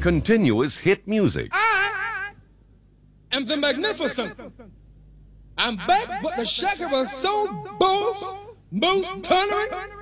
continuous hit music. I am the magnificent. I'm back with the Shaka Soul Boss, most tolerant,